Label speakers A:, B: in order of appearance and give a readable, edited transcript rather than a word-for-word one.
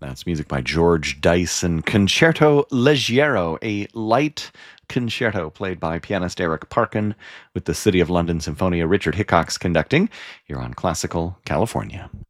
A: That's music by George Dyson. Concerto Leggiero, a light concerto played by pianist Eric Parkin with the City of London Symphonia. Richard Hickox conducting here on Classical California.